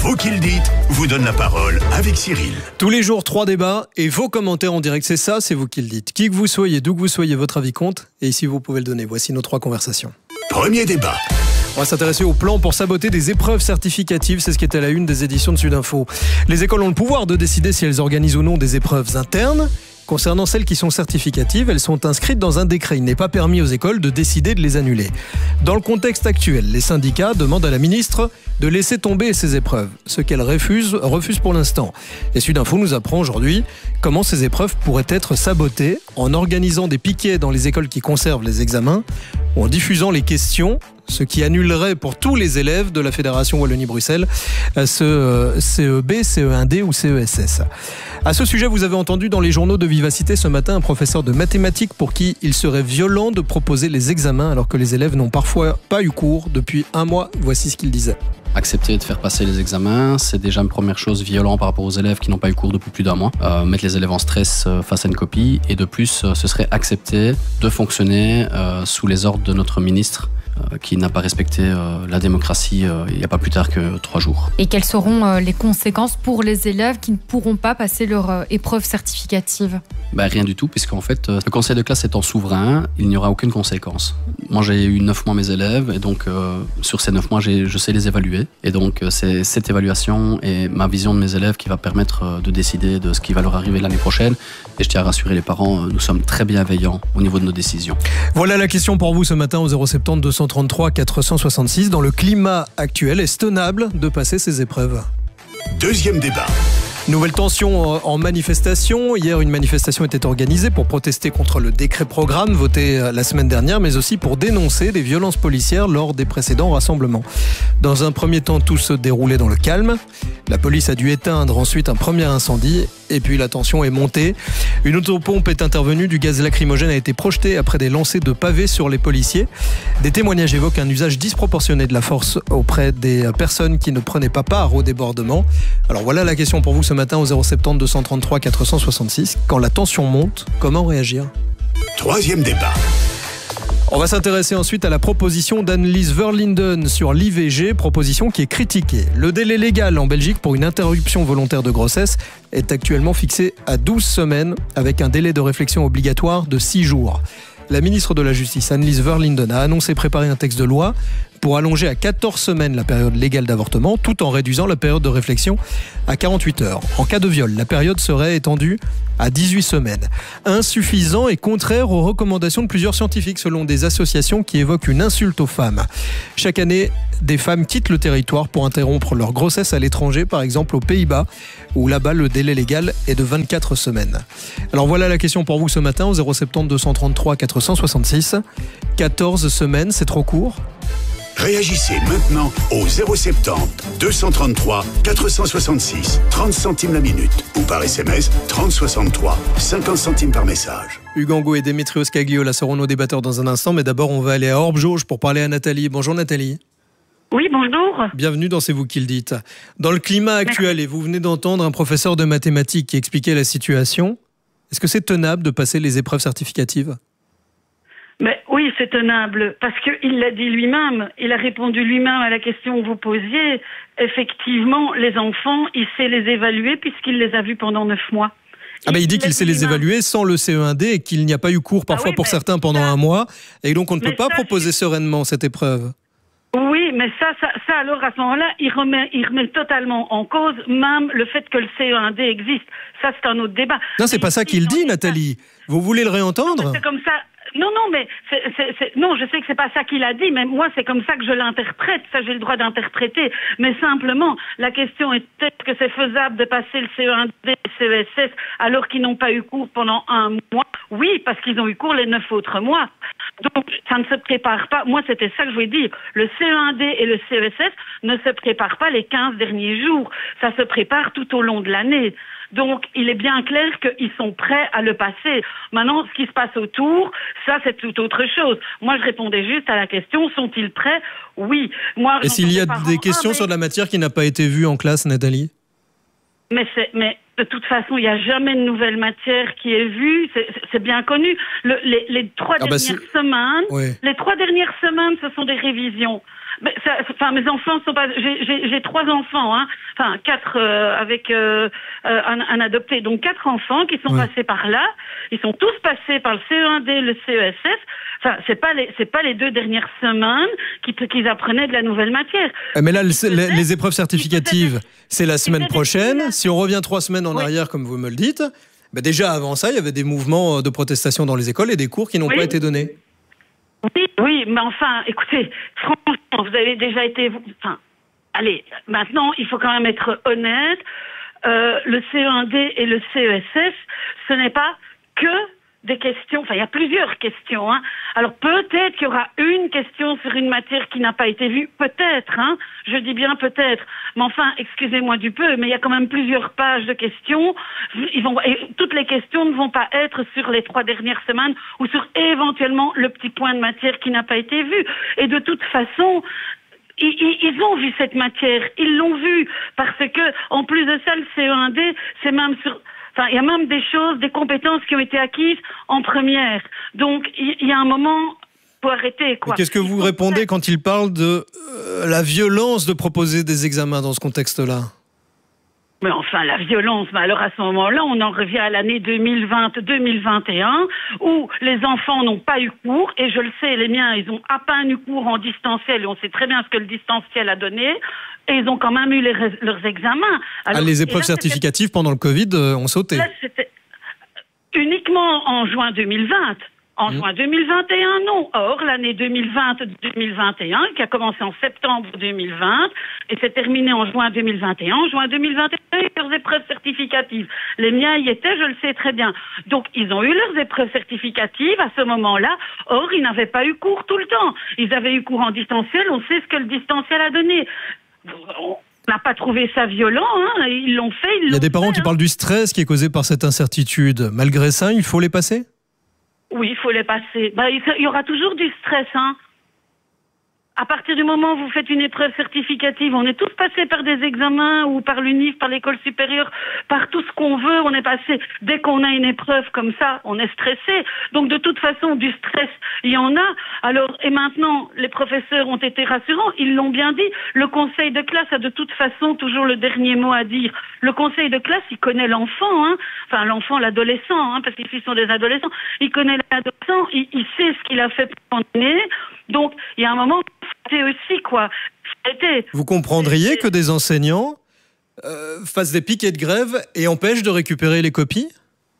Vous qui le dites vous donne la parole avec Cyril. Tous les jours, 3 débats et vos commentaires en direct. C'est ça, c'est vous qui le dites. Qui que vous soyez, d'où que vous soyez, votre avis compte. Et ici, vous pouvez le donner. Voici nos 3 conversations. Premier débat. On va s'intéresser au plan pour saboter des épreuves certificatives. C'est ce qui est à la une des éditions de Sudinfo. Les écoles ont le pouvoir de décider si elles organisent ou non des épreuves internes. Concernant celles qui sont certificatives, elles sont inscrites dans un décret. Il n'est pas permis aux écoles de décider de les annuler. Dans le contexte actuel, les syndicats demandent à la ministre de laisser tomber ces épreuves, ce qu'elle refuse pour l'instant. Et Sudinfo nous apprend aujourd'hui comment ces épreuves pourraient être sabotées en organisant des piquets dans les écoles qui conservent les examens ou en diffusant les questions, ce qui annulerait pour tous les élèves de la Fédération Wallonie-Bruxelles ce CEB, CE1D ou CESS. À ce sujet, vous avez entendu dans les journaux de Vivacité ce matin un professeur de mathématiques pour qui il serait violent de proposer les examens alors que les élèves n'ont parfois pas eu cours depuis 1 mois. Voici ce qu'il disait. Accepter de faire passer les examens, c'est déjà une première chose violente par rapport aux élèves qui n'ont pas eu cours depuis plus d'1 mois. Mettre les élèves en stress face à une copie et de plus, ce serait accepter de fonctionner sous les ordres de notre ministre qui n'a pas respecté la démocratie il n'y a pas plus tard que 3 jours. Et quelles seront les conséquences pour les élèves qui ne pourront pas passer leur épreuve certificative ? Rien du tout, puisqu'en fait, le conseil de classe étant souverain, il n'y aura aucune conséquence. Moi, j'ai eu 9 mois mes élèves, et donc sur ces 9 mois, je sais les évaluer. Et donc, c'est cette évaluation et ma vision de mes élèves qui va permettre de décider de ce qui va leur arriver l'année prochaine. Et je tiens à rassurer les parents, nous sommes très bienveillants au niveau de nos décisions. Voilà la question pour vous ce matin au 070 233 466. Dans le climat actuel, est-ce tenable de passer ces épreuves ? Deuxième débat. Nouvelle tension en manifestation. Hier, une manifestation était organisée pour protester contre le décret programme voté la semaine dernière, mais aussi pour dénoncer des violences policières lors des précédents rassemblements. Dans un premier temps, tout se déroulait dans le calme. La police a dû éteindre ensuite un premier incendie et puis la tension est montée. Une autopompe est intervenue, du gaz lacrymogène a été projeté après des lancers de pavés sur les policiers. Des témoignages évoquent un usage disproportionné de la force auprès des personnes qui ne prenaient pas part au débordement. Alors voilà la question pour vous ce matin au 070 233 466. Quand la tension monte, comment réagir ? Troisième débat. On va s'intéresser ensuite à la proposition d'Annelies Verlinden sur l'IVG, proposition qui est critiquée. Le délai légal en Belgique pour une interruption volontaire de grossesse est actuellement fixé à 12 semaines avec un délai de réflexion obligatoire de 6 jours. La ministre de la Justice, Annelies Verlinden, a annoncé préparer un texte de loi pour allonger à 14 semaines la période légale d'avortement, tout en réduisant la période de réflexion à 48 heures. En cas de viol, la période serait étendue à 18 semaines. Insuffisant et contraire aux recommandations de plusieurs scientifiques, selon des associations qui évoquent une insulte aux femmes. Chaque année, des femmes quittent le territoire pour interrompre leur grossesse à l'étranger, par exemple aux Pays-Bas, où là-bas le délai légal est de 24 semaines. Alors voilà la question pour vous ce matin au 070 233 466. 14 semaines, c'est trop court ? Réagissez maintenant au 070 233 466, 30 centimes la minute ou par SMS 3063, 50 centimes par message. Hugues Angot et Démétrios Cagliola seront nos débatteurs dans un instant, mais d'abord on va aller à Orbe-Jauge pour parler à Nathalie. Bonjour Nathalie. Oui, bonjour. Bienvenue dans C'est vous qui le dites. Dans le climat actuel, et vous venez d'entendre un professeur de mathématiques qui expliquait la situation, est-ce que c'est tenable de passer les épreuves certificatives ? Mais oui, c'est tenable, parce qu'il l'a dit lui-même, il a répondu lui-même à la question que vous posiez. Effectivement, les enfants, il sait les évaluer puisqu'il les a vus pendant 9 mois. Il dit qu'il sait les évaluer sans le CE1D et qu'il n'y a pas eu cours parfois pour certains pendant 1 mois, et donc on ne peut pas proposer sereinement cette épreuve. Oui, mais ça alors à ce moment-là, il remet totalement en cause même le fait que le CE1D existe. Ça, c'est un autre débat. Non, c'est pas ça qu'il dit, Nathalie. Vous voulez le réentendre ? C'est comme ça. Non, mais non, je sais que c'est pas ça qu'il a dit, mais moi c'est comme ça que je l'interprète. Ça, j'ai le droit d'interpréter. Mais simplement, la question est peut-être que c'est faisable de passer le CE1D et le CESS alors qu'ils n'ont pas eu cours pendant 1 mois. Oui, parce qu'ils ont eu cours les 9 autres mois. Donc, ça ne se prépare pas. Moi, c'était ça que je voulais dire. Le CE1D et le CESS ne se préparent pas les 15 derniers jours. Ça se prépare tout au long de l'année. Donc, il est bien clair qu'ils sont prêts à le passer. Maintenant, ce qui se passe autour, ça, c'est tout autre chose. Moi, je répondais juste à la question, sont-ils prêts ? Oui. Moi, et s'il y a des questions sur de la matière qui n'a pas été vue en classe, Nathalie ? Mais de toute façon, il n'y a jamais de nouvelle matière qui est vue. C'est bien connu. Les 3 dernières semaines, les 3 dernières semaines, ce sont des révisions. Mais mes enfants sont pas. J'ai 3 enfants, hein. avec un adopté. Donc 4 enfants qui sont passés par là. Ils sont tous passés par le CE1D, le CESF. Enfin, c'est pas les 2 dernières semaines qu'ils apprenaient de la nouvelle matière. Mais là, les épreuves certificatives, c'est la semaine prochaine. Si on revient 3 semaines en arrière, comme vous me le dites, déjà avant ça, il y avait des mouvements de protestation dans les écoles et des cours qui n'ont pas été donnés. Oui, mais enfin, écoutez, franchement, vous avez déjà été... allez, maintenant, il faut quand même être honnête. Le CE1D et le CESF, ce n'est pas que des questions, il y a plusieurs questions. Alors peut-être qu'il y aura une question sur une matière qui n'a pas été vue, peut-être, je dis bien peut-être. Mais enfin, excusez-moi du peu, mais il y a quand même plusieurs pages de questions. Et toutes les questions ne vont pas être sur les 3 dernières semaines ou sur éventuellement le petit point de matière qui n'a pas été vu. Et de toute façon... Ils ont vu cette matière, ils l'ont vu, parce que, en plus de ça, le CE1D, c'est même il y a même des choses, des compétences qui ont été acquises en première. Donc, il y a un moment, faut arrêter, quoi. Qu'est-ce que vous répondez quand il parle de la violence de proposer des examens dans ce contexte-là ? Mais enfin, la violence, alors à ce moment-là, on en revient à l'année 2020-2021, où les enfants n'ont pas eu cours, et je le sais, les miens, ils ont à peine eu cours en distanciel, et on sait très bien ce que le distanciel a donné, et ils ont quand même eu leurs examens. Alors, les épreuves certificatives pendant le Covid ont sauté. Là, c'était uniquement en juin 2020. En juin 2021, non. Or, l'année 2020-2021, qui a commencé en septembre 2020 et s'est terminée en juin 2021, en juin 2021, il y a eu leurs épreuves certificatives. Les miens y étaient, je le sais très bien. Donc, ils ont eu leurs épreuves certificatives à ce moment-là. Or, ils n'avaient pas eu cours tout le temps. Ils avaient eu cours en distanciel. On sait ce que le distanciel a donné. On n'a pas trouvé ça violent. Ils l'ont fait. Il y a des parents qui parlent du stress qui est causé par cette incertitude. Malgré ça, il faut les passer ? Oui, il faut les passer. Il y aura toujours du stress, À partir du moment où vous faites une épreuve certificative, on est tous passés par des examens ou par l'UNIF, par l'école supérieure, par tout ce qu'on veut, on est passé. Dès qu'on a une épreuve comme ça, on est stressé. Donc de toute façon, du stress, il y en a. Alors, et maintenant, les professeurs ont été rassurants, ils l'ont bien dit. Le conseil de classe a de toute façon toujours le dernier mot à dire. Le conseil de classe, il connaît l'enfant, enfin l'enfant, l'adolescent, parce qu'ils sont des adolescents. Il connaît l'adolescent, il sait ce qu'il a fait pendant l'année. Donc, il y a un moment, c'était aussi, quoi. Vous comprendriez que des enseignants fassent des piquets de grève et empêchent de récupérer les copies ?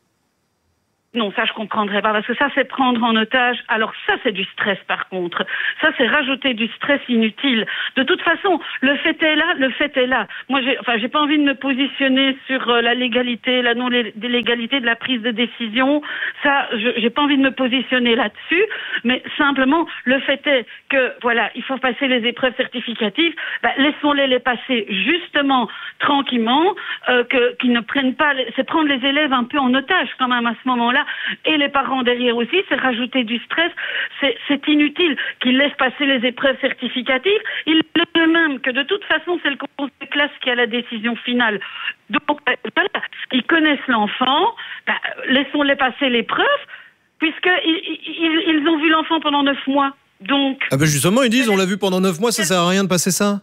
Non, ça je comprendrais pas, parce que ça c'est prendre en otage. Alors ça c'est du stress par contre. Ça c'est rajouter du stress inutile. De toute façon, le fait est là. Moi j'ai pas envie de me positionner sur la légalité, la non-légalité de la prise de décision. Ça, j'ai pas envie de me positionner là-dessus. Mais simplement, le fait est que voilà, il faut passer les épreuves certificatives. Laissons-les les passer justement, tranquillement, qu'ils ne prennent pas. C'est prendre les élèves un peu en otage quand même à ce moment-là. Et les parents derrière aussi, c'est rajouter du stress, c'est inutile qu'ils laissent passer les épreuves certificatives. Ils le savent même que de toute façon, c'est le conseil de classe qui a la décision finale. Donc, voilà, ils connaissent l'enfant, laissons-les passer l'épreuve, puisqu'ils ont vu l'enfant pendant 9 mois. Donc, justement, ils disent, on l'a vu pendant 9 mois, ça sert à rien de passer ça.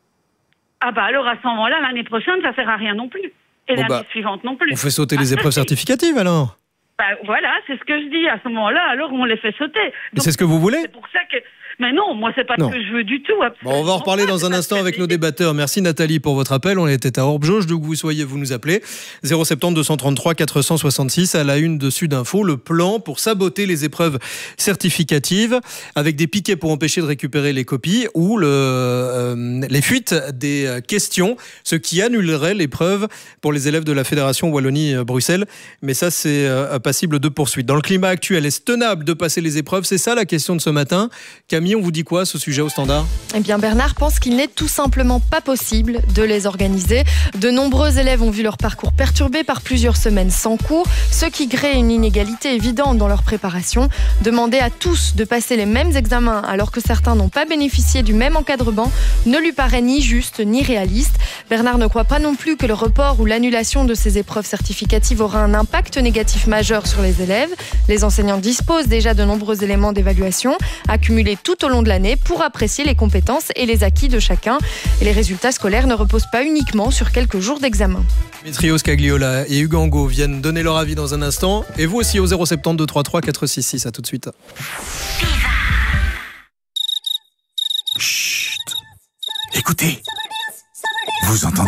Alors à ce moment-là, l'année prochaine, ça sert à rien non plus. Et l'année suivante non plus. On fait sauter les épreuves certificatives alors. Voilà, c'est ce que je dis. À ce moment-là, alors on les fait sauter. Donc, c'est ce que vous voulez ? C'est pour ça que... Mais non, moi, c'est pas ce que je veux du tout. On va en reparler dans un instant avec nos débatteurs. Merci Nathalie pour votre appel. On était à Orbe-Jauge, d'où que vous soyez, vous nous appelez. 070 233 466 à la une de Sud Info. Le plan pour saboter les épreuves certificatives avec des piquets pour empêcher de récupérer les copies ou les fuites des questions, ce qui annulerait l'épreuve pour les élèves de la Fédération Wallonie-Bruxelles. Mais ça, c'est passible de poursuite. Dans le climat actuel, est-ce tenable de passer les épreuves ? C'est ça la question de ce matin. Camille, on vous dit quoi à ce sujet au standard ? Eh bien, Bernard pense qu'il n'est tout simplement pas possible de les organiser. De nombreux élèves ont vu leur parcours perturbé par plusieurs semaines sans cours, ce qui crée une inégalité évidente dans leur préparation. Demander à tous de passer les mêmes examens alors que certains n'ont pas bénéficié du même encadrement ne lui paraît ni juste ni réaliste. Bernard ne croit pas non plus que le report ou l'annulation de ces épreuves certificatives aura un impact négatif majeur sur les élèves. Les enseignants disposent déjà de nombreux éléments d'évaluation. Accumuler toutes tout au long de l'année pour apprécier les compétences et les acquis de chacun. Et les résultats scolaires ne reposent pas uniquement sur quelques jours d'examen. Demetrio Scagliola et Hugues Angot viennent donner leur avis dans un instant. Et vous aussi au 072 33 466. À tout de suite. Chut. Écoutez. Vous entendez ?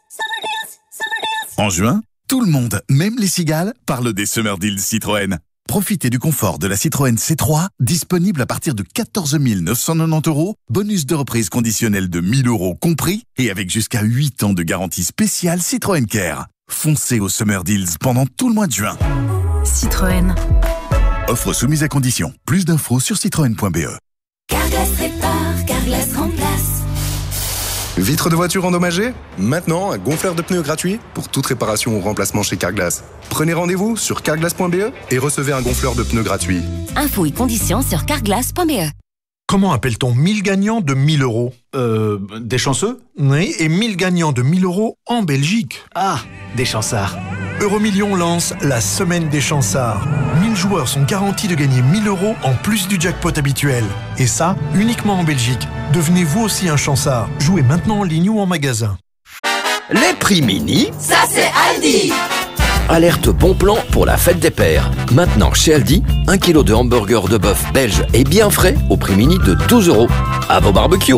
En juin, tout le monde, même les cigales, parle des Summer Deals Citroën. Profitez du confort de la Citroën C3, disponible à partir de 14 990 €, bonus de reprise conditionnel de 1 000 € compris, et avec jusqu'à 8 ans de garantie spéciale Citroën Care. Foncez aux Summer Deals pendant tout le mois de juin. Citroën. Offre soumise à condition. Plus d'infos sur citroën.be. Carglass répare, Carglass remplace. Vitre de voiture endommagée ? Maintenant, un gonfleur de pneus gratuit pour toute réparation ou remplacement chez Carglass. Prenez rendez-vous sur carglass.be et recevez un gonfleur de pneus gratuit. Infos et conditions sur carglass.be. Comment appelle-t-on 1000 gagnants de 1000 €? Des chanceux ? Oui, et 1000 gagnants de 1000 € en Belgique. Ah, des chansards. Euromillions lance la semaine des chansards. 1000 joueurs sont garantis de gagner 1000 € en plus du jackpot habituel. Et ça, uniquement en Belgique. Devenez vous aussi un chansard. Jouez maintenant en ligne ou en magasin. Les prix mini, Ça c'est Aldi. alerte bon plan pour la fête des pères. Maintenant chez Aldi, 1 kg de hamburger de bœuf belge et bien frais au prix mini de 12 €. À vos barbecues.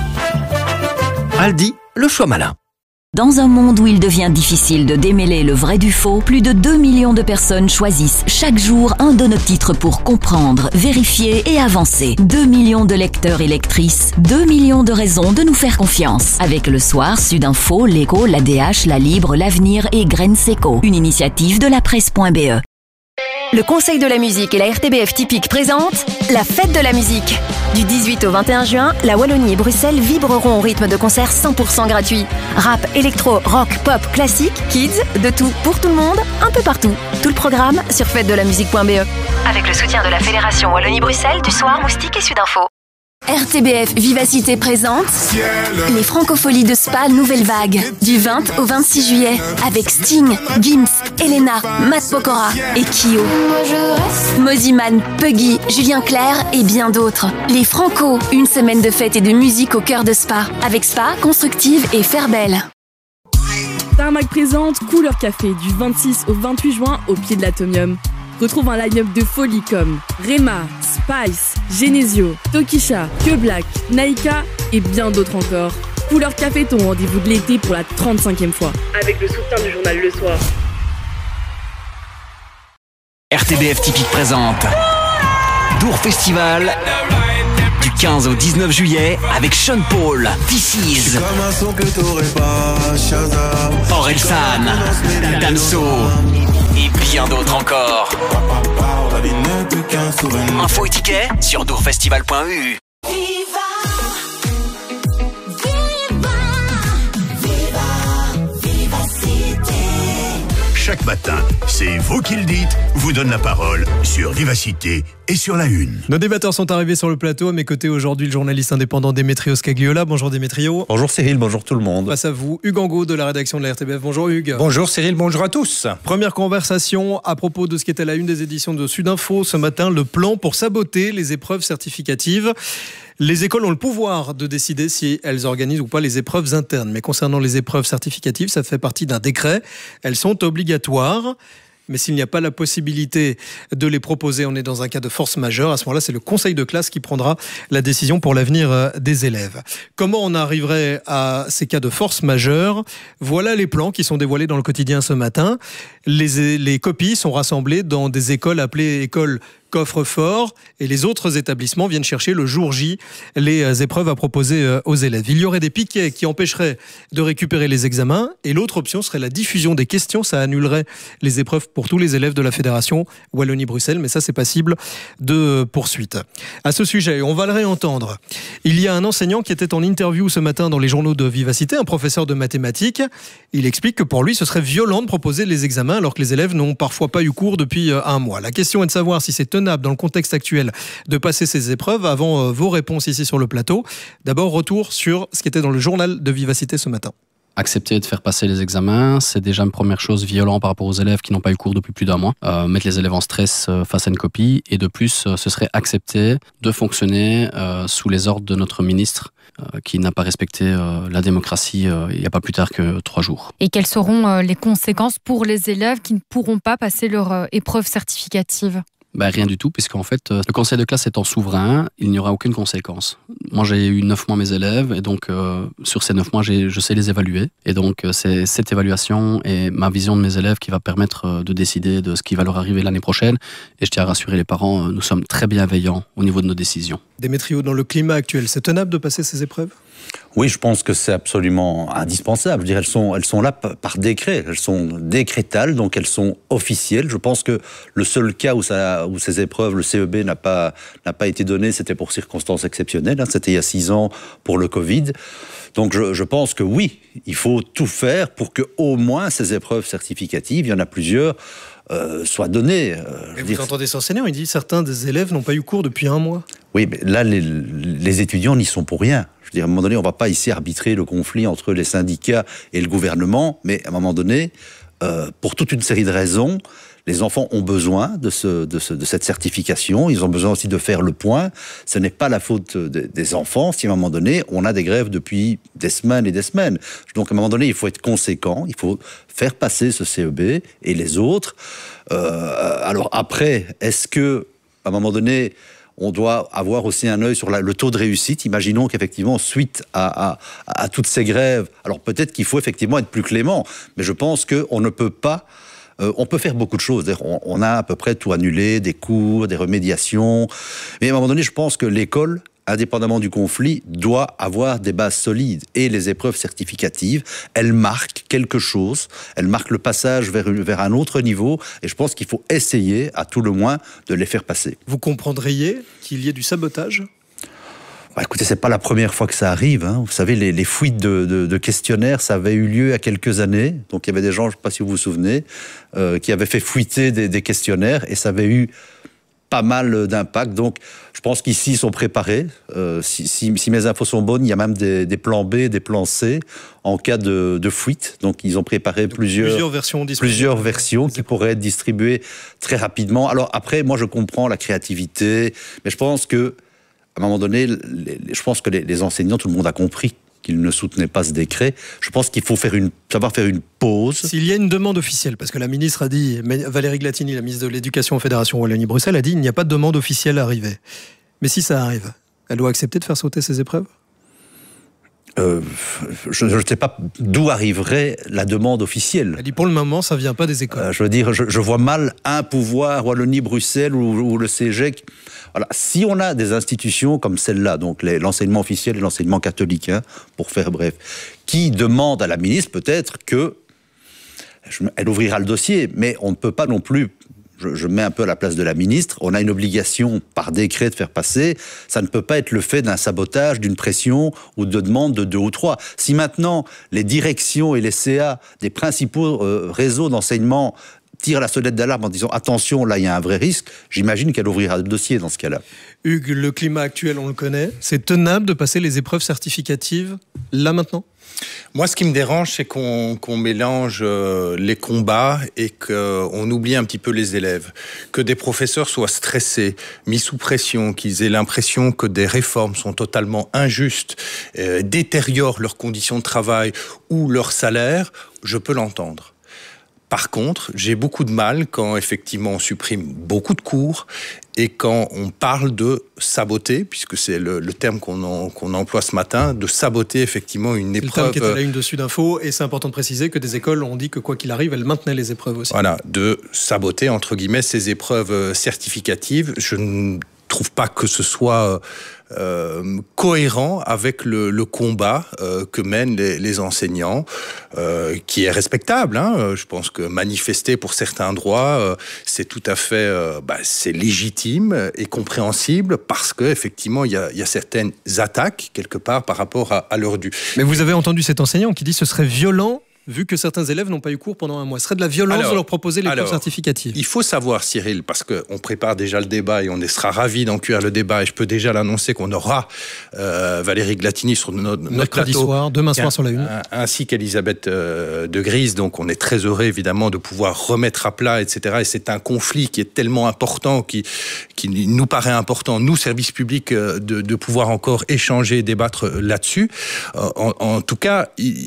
Aldi, le choix malin. Dans un monde où il devient difficile de démêler le vrai du faux, plus de 2 millions de personnes choisissent chaque jour un de nos titres pour comprendre, vérifier et avancer. 2 millions de lecteurs et lectrices, 2 millions de raisons de nous faire confiance. Avec Le Soir, Sudinfo, L'Écho, l'ADH, La Libre, L'Avenir et Graines Seco. Une initiative de la presse.be. Le Conseil de la musique et la RTBF Typique présentent la fête de la musique. Du 18 au 21 juin, la Wallonie et Bruxelles vibreront au rythme de concerts 100% gratuits. Rap, électro, rock, pop, classique, kids, de tout pour tout le monde, un peu partout. Tout le programme sur fêtedelamusique.be. Avec le soutien de la Fédération Wallonie-Bruxelles, du Soir, Moustique et Sudinfo. RTBF Vivacité présente les Francopholies de Spa Nouvelle Vague du 20 au 26 juillet avec Sting, Gims, Elena, Matt Pokora et Kyo. Moziman, Puggy, Julien Clerc et bien d'autres. Les Franco, une semaine de fête et de musique au cœur de Spa avec Spa, Constructive et Fairbelle. Tarmac présente Couleur Café du 26 au 28 juin au pied de l'Atomium. Retrouve un line-up de folie comme Rema, Spice, Genesio, Tokisha, Que Black, Naika et bien d'autres encore. Couleur Café, ton rendez-vous de l'été pour la 35e fois. Avec le soutien du journal Le Soir. RTBF Typique présente Dour Festival du 15 au 19 juillet avec Sean Paul, This Is, Orelsan, Damso et bien d'autres encore. Info et tickets sur dourfestival.eu. Chaque matin, c'est vous qui le dites, vous donne la parole sur Vivacité et sur la Une. Nos débatteurs sont arrivés sur le plateau. À mes côtés aujourd'hui, le journaliste indépendant Demetrio Scagliola. Bonjour Demetrio. Bonjour Cyril, bonjour tout le monde. Face à vous, Hugues Angot de la rédaction de la RTBF. Bonjour Hugues. Bonjour Cyril, bonjour à tous. Première conversation à propos de ce qui était la une des éditions de Sudinfo ce matin, le plan pour saboter les épreuves certificatives. Les écoles ont le pouvoir de décider si elles organisent ou pas les épreuves internes. Mais concernant les épreuves certificatives, ça fait partie d'un décret. Elles sont obligatoires. Mais s'il n'y a pas la possibilité de les proposer, on est dans un cas de force majeure. À ce moment-là, c'est le conseil de classe qui prendra la décision pour l'avenir des élèves. Comment on arriverait à ces cas de force majeure ? Voilà les plans qui sont dévoilés dans le quotidien ce matin. Les copies sont rassemblées dans des écoles appelées écoles coffre-fort et les autres établissements viennent chercher le jour J les épreuves à proposer aux élèves. Il y aurait des piquets qui empêcheraient de récupérer les examens et l'autre option serait la diffusion des questions. Ça annulerait les épreuves pour tous les élèves de la Fédération Wallonie-Bruxelles, mais ça c'est passible de poursuite. À ce sujet, on va le réentendre. Il y a un enseignant qui était en interview ce matin dans les journaux de Vivacité, un professeur de mathématiques. Il explique que pour lui, ce serait violent de proposer les examens alors que les élèves n'ont parfois pas eu cours depuis un mois. La question est de savoir si c'est tenable dans le contexte actuel de passer ces épreuves. Avant vos réponses ici sur le plateau. D'abord, retour sur ce qui était dans le journal de Vivacité ce matin. accepter de faire passer les examens, c'est déjà une première chose violente par rapport aux élèves qui n'ont pas eu cours depuis plus d'1 mois. Mettre les élèves en stress face à une copie. Et de plus, ce serait accepter de fonctionner sous les ordres de notre ministre qui n'a pas respecté la démocratie il n'y a pas plus tard que 3 jours. Et quelles seront les conséquences pour les élèves qui ne pourront pas passer leur épreuve certificative ? Rien du tout, puisqu'en fait, le conseil de classe étant souverain, il n'y aura aucune conséquence. Moi, j'ai eu 9 mois mes élèves, et donc sur ces 9 mois, je sais les évaluer. Et donc, c'est cette évaluation et ma vision de mes élèves qui va permettre de décider de ce qui va leur arriver l'année prochaine. Et je tiens à rassurer les parents, nous sommes très bienveillants au niveau de nos décisions. Démétrio, dans le climat actuel, c'est tenable de passer ces épreuves ? Oui, je pense que c'est absolument indispensable. Je veux dire, elles sont là par décret, elles sont décrétales, donc elles sont officielles. Je pense que le seul cas où ces épreuves, le CEB n'a pas été donné, c'était pour circonstances exceptionnelles. C'était il y a 6 ans pour le Covid. Donc je pense que oui, il faut tout faire pour que au moins ces épreuves certificatives, il y en a plusieurs, soient données. Vous entendez cet enseignant, il dit certains des élèves n'ont pas eu cours depuis 1 mois. Oui, mais là, les étudiants n'y sont pour rien. Je veux dire, à un moment donné, on ne va pas ici arbitrer le conflit entre les syndicats et le gouvernement, mais à un moment donné, pour toute une série de raisons, les enfants ont besoin de cette certification, ils ont besoin aussi de faire le point. Ce n'est pas la faute des enfants si à un moment donné, on a des grèves depuis des semaines et des semaines. Donc à un moment donné, il faut être conséquent, il faut faire passer ce CEB et les autres. Alors après, est-ce que à un moment donné, on doit avoir aussi un œil sur le taux de réussite. Imaginons qu'effectivement, suite à toutes ces grèves, alors peut-être qu'il faut effectivement être plus clément, mais je pense qu'on ne peut pas... on peut faire beaucoup de choses. On a à peu près tout annulé, des cours, des remédiations. Mais à un moment donné, je pense que l'école, indépendamment du conflit, doit avoir des bases solides. Et les épreuves certificatives, elles marquent quelque chose. Elles marquent le passage vers un autre niveau. Et je pense qu'il faut essayer, à tout le moins, de les faire passer. Vous comprendriez qu'il y ait du sabotage ? Écoutez, c'est pas la première fois que ça arrive. Vous savez, les fuites de questionnaires, ça avait eu lieu il y a quelques années. Donc il y avait des gens, je ne sais pas si vous vous souvenez, qui avaient fait fuiter des questionnaires et ça avait eu pas mal d'impact. Donc je pense qu'ici, ils sont préparés. Si mes infos sont bonnes, il y a même des plans B, des plans C en cas de fuite. Donc ils ont préparé plusieurs versions qui pourraient être distribuées très rapidement. Alors après, moi je comprends la créativité, mais je pense que à un moment donné, je pense que les enseignants, tout le monde a compris qu'ils ne soutenaient pas ce décret. Je pense qu'il faut savoir faire une pause. S'il y a une demande officielle, parce que la ministre a dit, Valérie Glatini, la ministre de l'Éducation en Fédération Wallonie-Bruxelles, a dit qu'il n'y a pas de demande officielle arrivée. Mais si ça arrive, elle doit accepter de faire sauter ces épreuves ? Je ne sais pas d'où arriverait la demande officielle. Elle dit pour le moment, ça ne vient pas des écoles. Je veux dire, je vois mal un pouvoir Wallonie-Bruxelles ou le CEGEC. Voilà. Si on a des institutions comme celle-là, donc l'enseignement officiel et l'enseignement catholique, pour faire bref, qui demandent à la ministre peut-être elle ouvrira le dossier, mais on ne peut pas non plus... Je mets un peu à la place de la ministre, on a une obligation par décret de faire passer, ça ne peut pas être le fait d'un sabotage, d'une pression ou de demande de 2 ou 3. Si maintenant les directions et les CA des principaux réseaux d'enseignement tirent la sonnette d'alarme en disant attention, là il y a un vrai risque, j'imagine qu'elle ouvrira le dossier dans ce cas-là. Hugues, le climat actuel, on le connaît, c'est tenable de passer les épreuves certificatives là maintenant ? Moi, ce qui me dérange, c'est qu'on mélange les combats et qu'on oublie un petit peu les élèves. Que des professeurs soient stressés, mis sous pression, qu'ils aient l'impression que des réformes sont totalement injustes, détériorent leurs conditions de travail ou leur salaire, je peux l'entendre. Par contre, j'ai beaucoup de mal quand effectivement on supprime beaucoup de cours et quand on parle de saboter, puisque c'est le terme qu'on emploie ce matin, de saboter effectivement une épreuve. C'est le terme qui était à la une de Sud Info, et c'est important de préciser que des écoles ont dit que quoi qu'il arrive, elles maintenaient les épreuves aussi. Voilà, de saboter entre guillemets ces épreuves certificatives. Je ne trouve pas que ce soit cohérent avec le combat que mènent les enseignants, qui est respectable. Je pense que manifester pour certains droits, c'est tout à fait c'est légitime et compréhensible parce qu'effectivement, il y a certaines attaques, quelque part, par rapport à leur dû. Mais vous avez entendu cet enseignant qui dit que ce serait violent vu que certains élèves n'ont pas eu cours pendant un mois? Ce serait de la violence de leur proposer l'épreuve certificative. Il faut savoir, Cyril, parce qu'on prépare déjà le débat et on sera ravis d'en cuire le débat, et je peux déjà l'annoncer qu'on aura Valérie Glatini sur notre mercredi plateau, soir, demain soir sur la Une. ainsi qu'Elisabeth de Grise, donc on est très heureux évidemment de pouvoir remettre à plat, etc. Et c'est un conflit qui est tellement important, qui nous paraît important, nous, services publics, de pouvoir encore échanger et débattre là-dessus. En tout cas,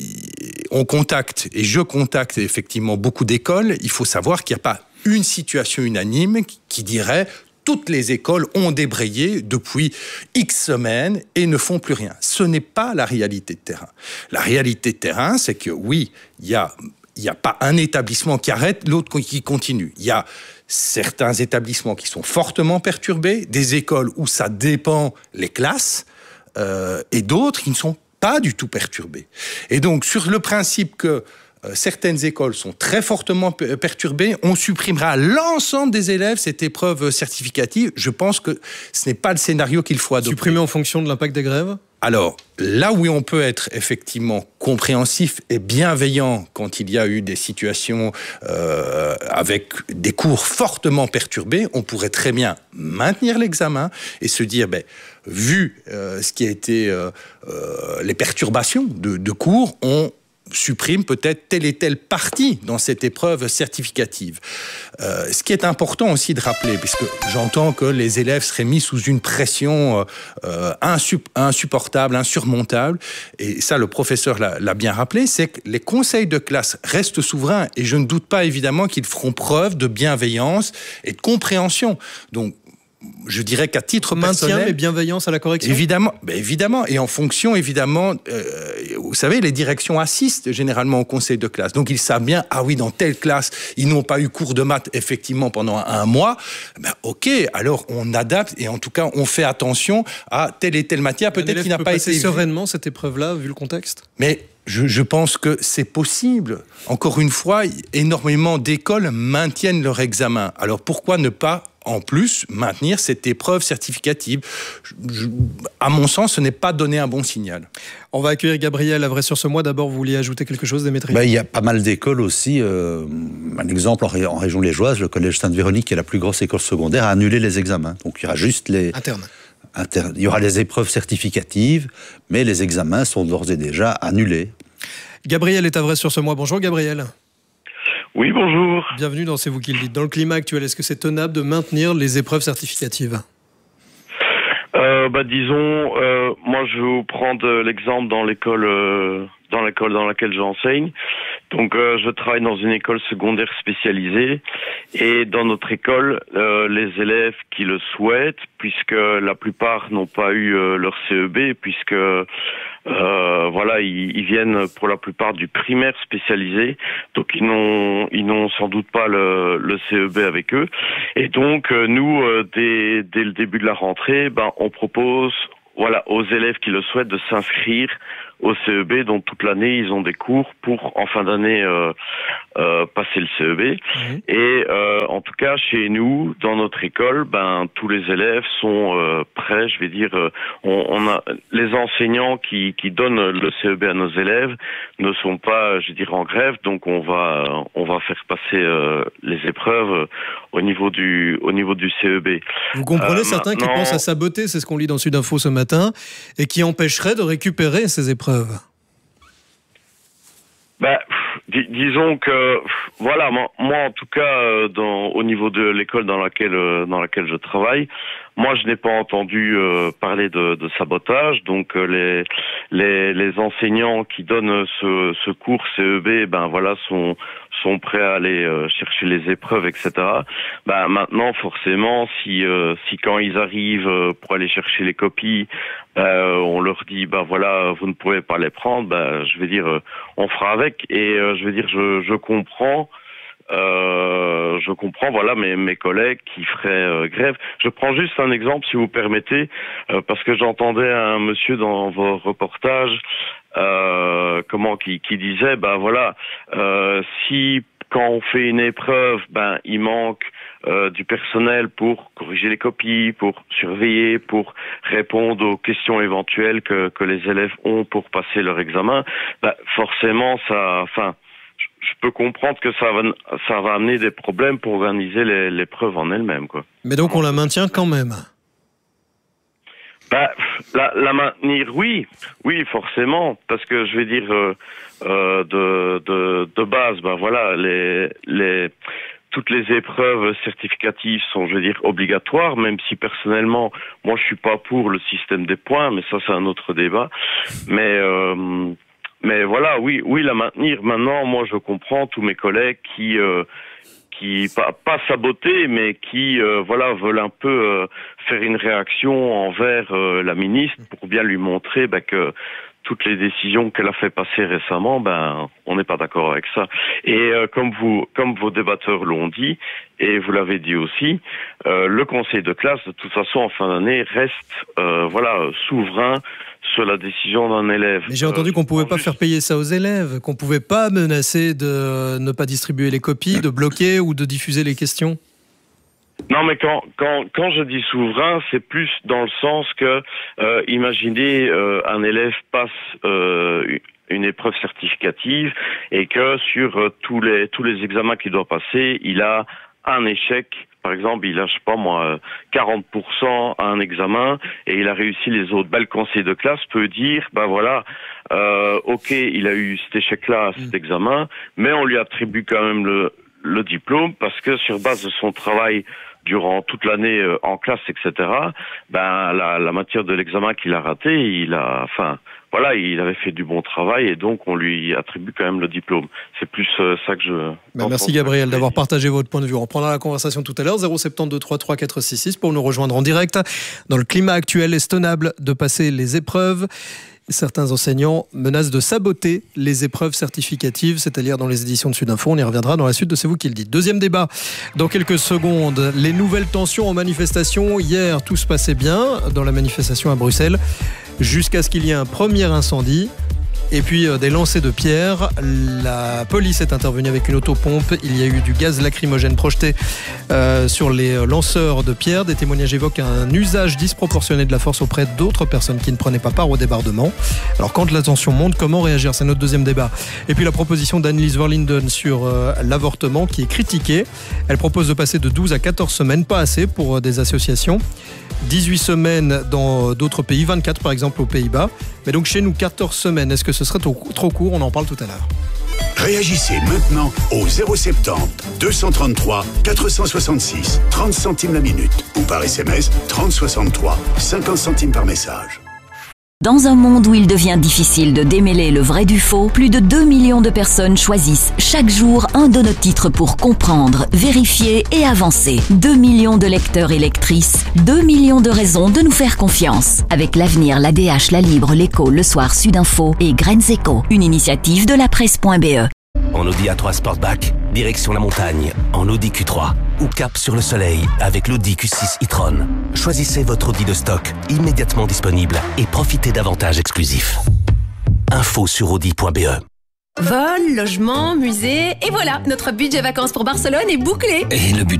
on contacte, et je contacte effectivement beaucoup d'écoles. Il faut savoir qu'il n'y a pas une situation unanime qui dirait toutes les écoles ont débrayé depuis X semaines et ne font plus rien. Ce n'est pas la réalité de terrain. La réalité de terrain, c'est que oui, il y a pas un établissement qui arrête, l'autre qui continue. Il y a certains établissements qui sont fortement perturbés, des écoles où ça dépend les classes, et d'autres qui ne sont pas du tout perturbés. Et donc, sur le principe que certaines écoles sont très fortement perturbées, on supprimera à l'ensemble des élèves cette épreuve certificative. Je pense que ce n'est pas le scénario qu'il faut adopter. Supprimer en fonction de l'impact des grèves ? Alors, là où on peut être effectivement compréhensif et bienveillant quand il y a eu des situations avec des cours fortement perturbés, on pourrait très bien maintenir l'examen et se dire, vu ce qui a été les perturbations de cours, on supprime peut-être telle et telle partie dans cette épreuve certificative. Ce qui est important aussi de rappeler, puisque j'entends que les élèves seraient mis sous une pression insupportable, insurmontable, et ça le professeur l'a bien rappelé, c'est que les conseils de classe restent souverains, et je ne doute pas évidemment qu'ils feront preuve de bienveillance et de compréhension. Donc, je dirais qu'à titre personnel... Maintien et bienveillance à la correction ? Évidemment, et en fonction, évidemment, vous savez, les directions assistent généralement au conseil de classe. Donc, ils savent bien, dans telle classe, ils n'ont pas eu cours de maths, effectivement, pendant un mois. Ok, alors on adapte, et en tout cas, on fait attention à telle et telle matière, peut-être qu'il n'a pas été... sereinement cette épreuve-là, vu le contexte ? Mais... Je pense que c'est possible. Encore une fois, énormément d'écoles maintiennent leur examen. Alors pourquoi ne pas, en plus, maintenir cette épreuve certificative ? À mon sens, ce n'est pas donner un bon signal. On va accueillir Gabriel Avray-sur-ce-Mois. D'abord, vous vouliez ajouter quelque chose, Démétrie ? Il y a pas mal d'écoles aussi. Un exemple, en région liégeoise, le collège Sainte-Véronique, qui est la plus grosse école secondaire, a annulé les examens. Donc il y aura juste les... Il y aura les épreuves certificatives, mais les examens sont d'ores et déjà annulés. Gabriel est à Avray-sur-ce-Mois. Bonjour Gabriel. Oui, bonjour. Bienvenue dans C'est vous qui le dites. Dans le climat actuel, est-ce que c'est tenable de maintenir les épreuves certificatives ? Disons, moi je vais vous prendre l'exemple dans l'école dans laquelle j'enseigne. Donc je travaille dans une école secondaire spécialisée, et dans notre école, les élèves qui le souhaitent, puisque la plupart n'ont pas eu leur CEB, puisque ils viennent pour la plupart du primaire spécialisé, donc ils n'ont sans doute pas le CEB avec eux. Et donc nous, dès le début de la rentrée, on propose aux élèves qui le souhaitent de s'inscrire au CEB, dont toute l'année ils ont des cours pour en fin d'année passer le CEB. Et en tout cas chez nous, dans notre école, tous les élèves sont prêts. Je vais dire, on a les enseignants qui donnent le CEB à nos élèves ne sont pas, je dirais, en grève. Donc on va faire passer les épreuves au niveau du CEB. Vous comprenez certains qui pensent à saboter, c'est ce qu'on lit dans Sud Info ce matin, et qui empêcheraient de récupérer ces épreuves. Disons que moi en tout cas au niveau de l'école dans laquelle je travaille, moi je n'ai pas entendu parler de sabotage. Donc les enseignants qui donnent ce cours CEB sont prêts à aller chercher les épreuves, etc. Maintenant forcément si quand ils arrivent pour aller chercher les copies, on leur dit vous ne pouvez pas les prendre, je vais dire on fera avec. Et je veux dire je comprends mes collègues qui feraient grève. Je prends juste un exemple si vous permettez, parce que j'entendais un monsieur dans vos reportages qui disait si quand on fait une épreuve il manque du personnel pour corriger les copies, pour surveiller, pour répondre aux questions éventuelles que les élèves ont pour passer leur examen, forcément je peux comprendre que ça va amener des problèmes pour organiser l'épreuve en elle-même, quoi. Mais donc on la maintient quand même. Bah, la maintenir, oui, forcément, parce que je vais dire de base, ben voilà, toutes les épreuves certificatives sont, je veux dire, obligatoires, même si personnellement, moi, je suis pas pour le système des points, mais ça, c'est un autre débat. Mais voilà, oui, la maintenir. Maintenant, moi, je comprends tous mes collègues qui pas saboter, mais qui veulent un peu faire une réaction envers la ministre pour bien lui montrer que toutes les décisions qu'elle a fait passer récemment, on n'est pas d'accord avec ça. Et comme vos débatteurs l'ont dit, et vous l'avez dit aussi, le conseil de classe, de toute façon, en fin d'année, reste souverain sur la décision d'un élève. Mais j'ai entendu qu'on pouvait pas faire payer ça aux élèves, qu'on pouvait pas menacer de ne pas distribuer les copies, de bloquer ou de diffuser les questions. Non, mais quand je dis souverain, c'est plus dans le sens que, imaginez, un élève passe une épreuve certificative et que sur tous les examens qu'il doit passer, il a un échec. Par exemple, il a, 40% à un examen et il a réussi les autres. Le conseil de classe peut dire, ok, il a eu cet échec-là à cet examen, mais on lui attribue quand même le diplôme parce que sur base de son travail durant toute l'année en classe, etc., la matière de l'examen qu'il a raté, il avait fait du bon travail et donc on lui attribue quand même le diplôme. C'est plus ça que je... merci Gabriel d'avoir partagé votre point de vue. On reprendra la conversation tout à l'heure. 072 33 466 pour nous rejoindre en direct. Dans le climat actuel, est-ce tenable de passer les épreuves ? Certains enseignants menacent de saboter les épreuves certificatives, c'est-à-dire dans les éditions de Sudinfo. On y reviendra dans la suite de C'est vous qui le dites. Deuxième débat dans quelques secondes. Les nouvelles tensions en manifestation. Hier, tout se passait bien dans la manifestation à Bruxelles, jusqu'à ce qu'il y ait un premier incendie. Et puis des lancers de pierres. La police est intervenue avec une autopompe. Il y a eu du gaz lacrymogène projeté sur les lanceurs de pierres. Des témoignages évoquent un usage disproportionné de la force auprès d'autres personnes qui ne prenaient pas part au débordement. Alors quand la tension monte, comment réagir ? C'est notre deuxième débat. Et puis la proposition d'Annelies Verlinden sur l'avortement qui est critiquée. Elle propose de passer de 12 à 14 semaines, pas assez pour des associations. 18 semaines dans d'autres pays, 24 par exemple aux Pays-Bas. Mais donc chez nous, 14 semaines, est-ce que ce serait trop court ? On en parle tout à l'heure. Réagissez maintenant au 070 233 466 30 centimes la minute ou par SMS 3063 50 centimes par message. Dans un monde où il devient difficile de démêler le vrai du faux, plus de 2 millions de personnes choisissent chaque jour un de nos titres pour comprendre, vérifier et avancer. 2 millions de lecteurs et lectrices, 2 millions de raisons de nous faire confiance. Avec l'Avenir, l'ADH, La Libre, l'Écho, Le Soir, Sudinfo et Graines Éco, une initiative de la presse.be. En Audi A3 Sportback, direction la montagne, en Audi Q3 ou cap sur le soleil avec l'Audi Q6 e-tron. Choisissez votre Audi de stock, immédiatement disponible et profitez d'avantages exclusifs. Info sur audi.be. Vol, logement, musée, et voilà, notre budget vacances pour Barcelone est bouclé. Et le budget